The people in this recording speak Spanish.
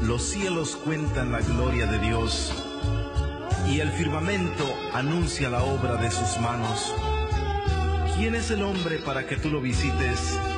Los cielos cuentan la gloria de Dios, y el firmamento anuncia la obra de sus manos. ¿Quién es el hombre para que tú lo visites?